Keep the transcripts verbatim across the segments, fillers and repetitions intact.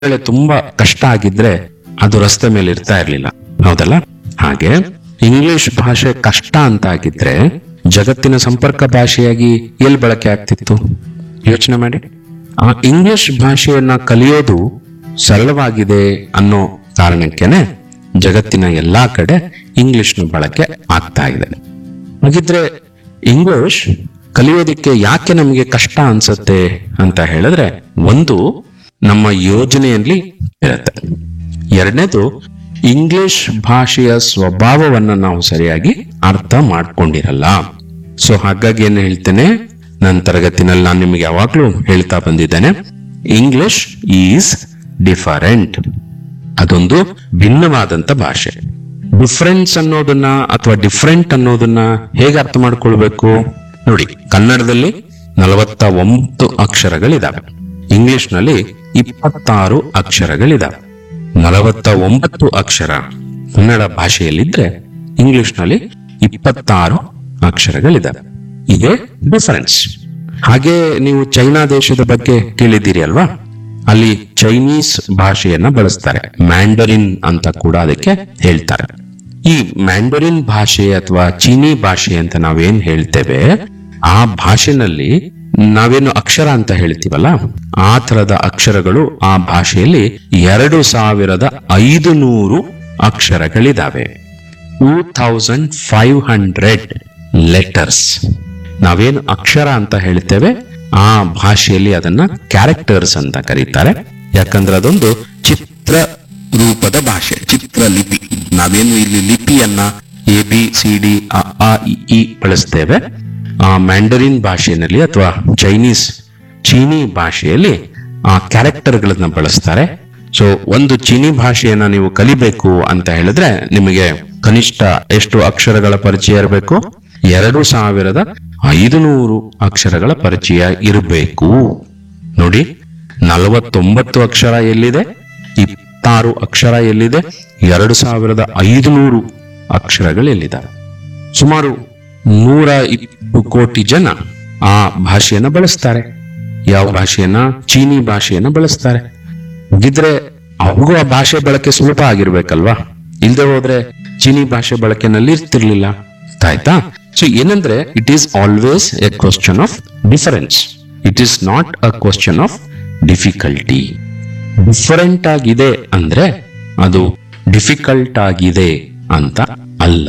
ವೇಳೆ ತುಂಬಾ ಕಷ್ಟ ಆಗಿದ್ರೆ ಅದು ರಸ್ತೆ ಮೇಲೆ ಇರ್ತಾ ಇರ್ಲಿಲ್ಲ, ಹೌದಲ್ಲ? ಹಾಗೆ ಇಂಗ್ಲಿಷ್ ಭಾಷೆ ಕಷ್ಟ ಅಂತ ಆಗಿದ್ರೆ ಜಗತ್ತಿನ ಸಂಪರ್ಕ ಭಾಷೆಯಾಗಿ ಎಲ್ಲಿ ಬಳಕೆ ಆಗ್ತಿತ್ತು? ಯೋಚನೆ ಮಾಡಿ. ಆ ಇಂಗ್ಲಿಷ್ ಭಾಷೆಯನ್ನ ಕಲಿಯೋದು ಸರಳವಾಗಿದೆ ಅನ್ನೋ ಕಾರಣಕ್ಕೇನೆ ಜಗತ್ತಿನ ಎಲ್ಲಾ ಕಡೆ ಇಂಗ್ಲಿಷ್ನ ಬಳಕೆ ಆಗ್ತಾ ಇದೆ. ಹಾಗಿದ್ರೆ ಇಂಗ್ಲಿಷ್ ಕಲಿಯೋದಿಕ್ಕೆ ಯಾಕೆ ನಮಗೆ ಕಷ್ಟ ಅನ್ಸುತ್ತೆ ಅಂತ ಹೇಳಿದ್ರೆ, ಒಂದು ನಮ್ಮ ಯೋಜನೆಯಲ್ಲಿ ಇರುತ್ತೆ, ಎರಡನೇದು ಇಂಗ್ಲಿಷ್ ಭಾಷೆಯ ಸ್ವಭಾವವನ್ನ ನಾವು ಸರಿಯಾಗಿ ಅರ್ಥ ಮಾಡ್ಕೊಂಡಿರಲ್ಲ. ಸೊ ಹಾಗಾಗಿ ಏನ್ ಹೇಳ್ತೇನೆ, ನನ್ನ ತರಗತಿನಲ್ಲಿ ನಾನು ನಿಮಗೆ ಯಾವಾಗ್ಲೂ ಹೇಳ್ತಾ ಬಂದಿದ್ದೇನೆ, ಇಂಗ್ಲಿಷ್ ಈಸ್ ಡಿಫರೆಂಟ್. ಅದೊಂದು ಭಿನ್ನವಾದಂತ ಭಾಷೆ. ಡಿಫರೆನ್ಸ್ ಅನ್ನೋದನ್ನ ಅಥವಾ ಡಿಫರೆಂಟ್ ಅನ್ನೋದನ್ನ ಹೇಗೆ ಅರ್ಥ ಮಾಡ್ಕೊಳ್ಬೇಕು ನೋಡಿ. ಕನ್ನಡದಲ್ಲಿ ನಲವತ್ತ ಒಂಬತ್ತು ಅಕ್ಷರಗಳಿದಾವೆ, ಇಂಗ್ಲಿಷ್ ನಲ್ಲಿ ಇಪ್ಪತ್ತಾರು ಅಕ್ಷರಗಳಿದಾವೆ. ನಲವತ್ತ ಒಂಬತ್ತು ಅಕ್ಷರ ಕನ್ನಡ ಭಾಷೆಯಲ್ಲಿದ್ರೆ ಇಂಗ್ಲಿಷ್ ನಲ್ಲಿ ಇಪ್ಪತ್ತಾರು ಅಕ್ಷರಗಳಿದಾವೆ. ಇದೇ ಡಿಫರೆನ್ಸ್. ಹಾಗೆ ನೀವು ಚೈನಾ ದೇಶದ ಬಗ್ಗೆ ಕೇಳಿದ್ದೀರಿ ಅಲ್ವಾ? ಅಲ್ಲಿ ಚೈನೀಸ್ ಭಾಷೆಯನ್ನ ಬಳಸ್ತಾರೆ, ಮ್ಯಾಂಡರಿನ್ ಅಂತ ಕೂಡ ಅದಕ್ಕೆ ಹೇಳ್ತಾರೆ. ಈ ಮ್ಯಾಂಡರಿನ್ ಭಾಷೆ ಅಥವಾ ಚೀನಿ ಭಾಷೆ ಅಂತ ನಾವೇನ್ ಹೇಳ್ತೇವೆ, ಆ ಭಾಷೆನಲ್ಲಿ ನಾವೇನು ಅಕ್ಷರ ಅಂತ ಹೇಳ್ತೀವಲ್ಲ, ಆ ತರದ ಅಕ್ಷರಗಳು ಆ ಭಾಷೆಯಲ್ಲಿ ಎರಡು ಸಾವಿರದ ಐದು ನೂರು ಅಕ್ಷರಗಳಿದಾವೆ. Two thousand five hundred letters. ನಾವೇನು ಅಕ್ಷರ ಅಂತ ಹೇಳ್ತೇವೆ ಆ ಭಾಷೆಯಲ್ಲಿ ಅದನ್ನ ಕ್ಯಾರೆಕ್ಟರ್ಸ್ ಅಂತ ಕರೀತಾರೆ. ಯಾಕಂದ್ರೆ ಅದೊಂದು ಚಿತ್ರ ರೂಪದ ಭಾಷೆ, ಚಿತ್ರ ಲಿಪಿ. ನಾವೇನು ಇಲ್ಲಿ ಲಿಪಿಯನ್ನ ಎ ಬಿ ಸಿ ಡಿ ಅ ಆ ಇ ಈ ಬಳಸ್ತೇವೆ, ಆ ಮ್ಯಾಂಡರಿನ್ ಭಾಷೆಯಲ್ಲಿ ಅಥವಾ ಚೈನೀಸ್ ಚೀನಿ ಭಾಷೆಯಲ್ಲಿ ಆ ಕ್ಯಾರೆಕ್ಟರ್ಗಳನ್ನ ಬಳಸ್ತಾರೆ. ಸೊ ಒಂದು ಚೀನಿ ಭಾಷೆಯನ್ನ ನೀವು ಕಲಿಬೇಕು ಅಂತ ಹೇಳಿದ್ರೆ ನಿಮಗೆ ಕನಿಷ್ಠ ಎಷ್ಟು ಅಕ್ಷರಗಳ ಪರಿಚಯ ಇರಬೇಕು? ಎರಡು ಸಾವಿರದ ಐದು ನೂರು ಅಕ್ಷರಗಳ ಪರಿಚಯ ಇರಬೇಕು. ನೋಡಿ, ನಲವತ್ತೊಂಬತ್ತು ಅಕ್ಷರ ಎಲ್ಲಿದೆ, ಇಪ್ಪತ್ತಾರು ಅಕ್ಷರ ಎಲ್ಲಿದೆ, ಎರಡು ಸಾವಿರದ ಐದು ನೂರು ಅಕ್ಷರಗಳು ಎಲ್ಲಿದ್ದಾರೆ. ಸುಮಾರು ನೂರ ಇಪ್ಪತ್ತು ಕೋಟಿ ಜನ ಆ ಭಾಷೆಯನ್ನ ಬಳಸ್ತಾರೆ. ಯಾವ ಭಾಷೆಯನ್ನ? ಚೀನಿ ಭಾಷೆಯನ್ನ ಬಳಸ್ತಾರೆ. ಹಾಗಿದ್ರೆ ಅವ್ರಿಗೂ ಆ ಭಾಷೆ ಬಳಕೆ ಸುಲಭ ಆಗಿರ್ಬೇಕಲ್ವಾ? ಇಲ್ದೆ ಹೋದ್ರೆ ಚೀನಿ ಭಾಷೆ ಬಳಕೆನಲ್ಲಿ ಇರ್ತಿರ್ಲಿಲ್ಲ. ಆಯ್ತಾ? ಸೊ ಏನಂದ್ರೆ, it is always A question of difference, it is not a question of difficulty. Different ಆಗಿದೆ ಅಂದ್ರೆ ಅದು ಡಿಫಿಕಲ್ಟ್ ಆಗಿದೆ ಅಂತ ಅಲ್ಲ.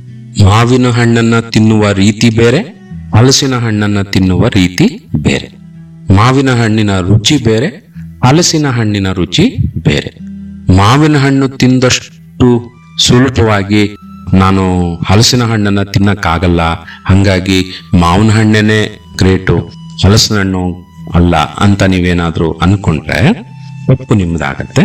ಮಾವಿನ ಹಣ್ಣನ್ನ ತಿನ್ನುವ ರೀತಿ ಬೇರೆ, ಹಲಸಿನ ಹಣ್ಣನ್ನ ತಿನ್ನುವ ರೀತಿ ಬೇರೆ. ಮಾವಿನ ಹಣ್ಣಿನ ರುಚಿ ಬೇರೆ, ಹಲಸಿನ ಹಣ್ಣಿನ ರುಚಿ ಬೇರೆ. ಮಾವಿನ ಹಣ್ಣು ತಿಂದಷ್ಟು ಸುಲಭವಾಗಿ ನಾನು ಹಲಸಿನ ಹಣ್ಣನ್ನ ತಿನ್ನಕ್ಕಾಗಲ್ಲ, ಹಂಗಾಗಿ ಮಾವಿನ ಹಣ್ಣೇನೆ ಗ್ರೇಟು, ಹಲಸಿನ ಹಣ್ಣು ಅಲ್ಲ ಅಂತ ನೀವೇನಾದ್ರೂ ಅನ್ಕೊಂಡ್ರೆ ತಪ್ಪು ನಿಮ್ದಾಗತ್ತೆ.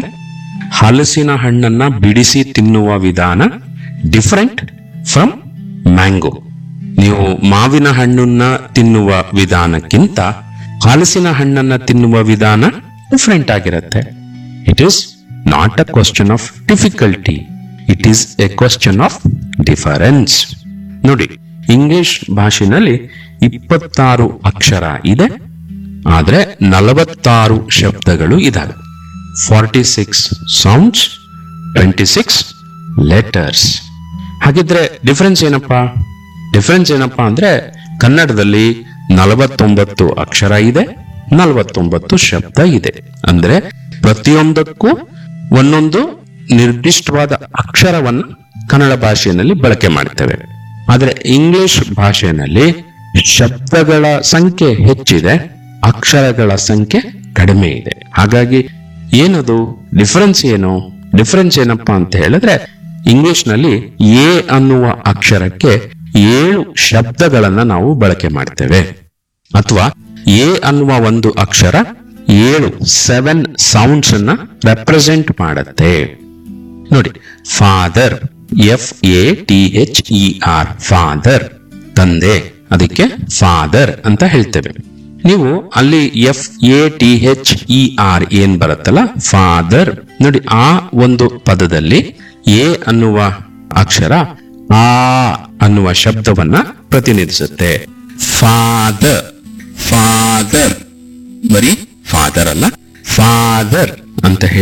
ಹಲಸಿನ ಹಣ್ಣನ್ನ ಬಿಡಿಸಿ ತಿನ್ನುವ ವಿಧಾನ ಡಿಫರೆಂಟ್ ಫ್ರಮ್ ಮ್ಯಾಂಗೋ. ನೀವು ಮಾವಿನ ಹಣ್ಣನ್ನ ತಿನ್ನುವ ವಿಧಾನಕ್ಕಿಂತ ಹಲಸಿನ ಹಣ್ಣನ್ನ ತಿನ್ನುವ ವಿಧಾನ ಡಿಫರೆಂಟ್ ಆಗಿರುತ್ತೆ. It is not a question of difficulty, it is A question of difference. ನೋಡಿ, ಇಂಗ್ಲಿಷ್ ಭಾಷೆನಲ್ಲಿ ಇಪ್ಪತ್ತಾರು ಅಕ್ಷರ ಇದೆ, ಆದ್ರೆ ನಲವತ್ತಾರು ಶಬ್ದಗಳು ಇದಾವೆ. Forty six sounds, twenty six letters. ಹಾಗಿದ್ರೆ ಡಿಫರೆನ್ಸ್ ಏನಪ್ಪಾ? ಡಿಫರೆನ್ಸ್ ಏನಪ್ಪಾ ಅಂದ್ರೆ, ಕನ್ನಡದಲ್ಲಿ ನಲವತ್ತೊಂಬತ್ತು ಅಕ್ಷರ ಇದೆ, ನಲವತ್ತೊಂಬತ್ತು ಶಬ್ದ ಇದೆ. ಅಂದ್ರೆ ಪ್ರತಿಯೊಂದಕ್ಕೂ ಒಂದೊಂದು ನಿರ್ದಿಷ್ಟವಾದ ಅಕ್ಷರವನ್ನು ಕನ್ನಡ ಭಾಷೆಯಲ್ಲಿ ಬಳಕೆ ಮಾಡ್ತೇವೆ. ಆದ್ರೆ ಇಂಗ್ಲಿಷ್ ಭಾಷೆಯಲ್ಲಿ ಶಬ್ದಗಳ ಸಂಖ್ಯೆ ಹೆಚ್ಚಿದೆ, ಅಕ್ಷರಗಳ ಸಂಖ್ಯೆ ಕಡಿಮೆ ಇದೆ. ಹಾಗಾಗಿ ಏನದು ಡಿಫರೆನ್ಸ್? ಏನು ಡಿಫರೆನ್ಸ್ ಏನಪ್ಪಾ ಅಂತ ಹೇಳಿದ್ರೆ, ಇಂಗ್ಲಿಷ್ ನಲ್ಲಿ ಎ ಅನ್ನುವ ಅಕ್ಷರಕ್ಕೆ ಏಳು ಶಬ್ದಗಳನ್ನ ನಾವು ಬಳಕೆ ಮಾಡ್ತೇವೆ, ಅಥವಾ ಎ ಅನ್ನುವ ಒಂದು ಅಕ್ಷರ ಏಳು ಸೆವೆನ್ ಸೌಂಡ್ಸ್ ಅನ್ನ ರೆಪ್ರೆಸೆಂಟ್ ಮಾಡುತ್ತೆ. ನೋಡಿ, father, F A T H E R, father ತಂದೆ, ಅದಕ್ಕೆ ಫಾದರ್ ಅಂತ ಹೇಳ್ತೇವೆ. ನೀವು ಅಲ್ಲಿ F A T H E R ಏನ್ ಬರುತ್ತಲ್ಲ, ಫಾದರ್. ನೋಡಿ, ಆ ಒಂದು ಪದದಲ್ಲಿ ಎ ಅನ್ನುವ ಅಕ್ಷರ ಆ ಅನ್ನುವ ಶಬ್ದವನ್ನ ಪ್ರತಿನಿಧಿಸುತ್ತೆ. ಫಾದರ್, ಫಾದರ್, ಬರೀ ಫಾದರ್ ಅಲ್ಲ, ಫಾದರ್ ಅಂತ